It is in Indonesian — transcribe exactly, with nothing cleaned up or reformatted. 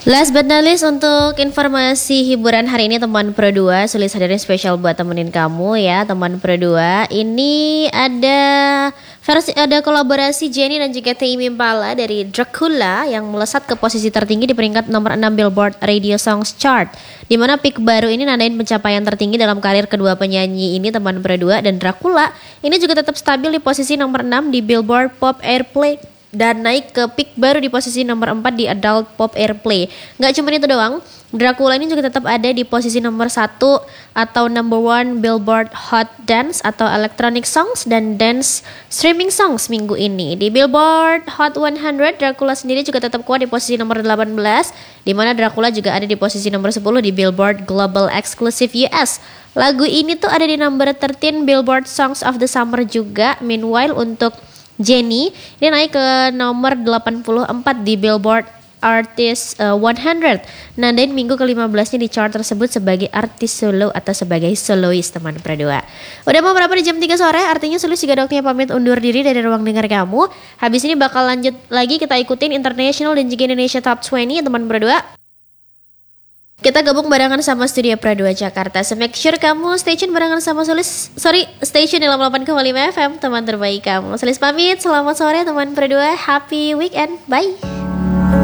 Last but not least, untuk informasi hiburan hari ini teman Pro dua, Sulis hadirin spesial buat temenin kamu ya teman Pro dua. Ini ada versi ada kolaborasi Jennie dan juga Tame Impala dari Dracula yang melesat ke posisi tertinggi di peringkat nomor enam Billboard Radio Songs Chart. Di mana peak baru ini nandain pencapaian tertinggi dalam karir kedua penyanyi ini teman Pro dua, dan Dracula ini juga tetap stabil di posisi nomor enam di Billboard Pop Airplay dan naik ke peak baru di posisi nomor empat di Adult Pop Airplay. Gak cuma itu doang, Dracula ini juga tetap ada di posisi nomor satu atau number one Billboard Hot Dance atau Electronic Songs dan Dance Streaming Songs minggu ini. Di Billboard Hot seratus, Dracula sendiri juga tetap kuat di posisi nomor delapan belas, di mana Dracula juga ada di posisi nomor sepuluh di Billboard Global Exclusive U S. Lagu ini tuh ada di number tiga belas Billboard Songs of the Summer juga. Meanwhile untuk Jennie ini naik ke nomor delapan puluh empat di Billboard Artist uh, seratus. Nandain minggu ke lima belas-nya di chart tersebut sebagai artis solo atau sebagai solois teman Pro dua. Udah mau berapa di jam tiga sore, artinya Sulis juga dokternya pamit undur diri dari ruang dengar kamu. Habis ini bakal lanjut lagi kita ikutin International dan juga Indonesia Top dua puluh teman Pro dua. Kita gabung barengan sama Studio Pro dua Jakarta. So make sure kamu stay tune barengan sama Sulis. Sorry, station delapan puluh delapan koma lima F M, teman terbaik kamu. Sulis pamit, selamat sore teman Pro dua. Happy weekend, bye.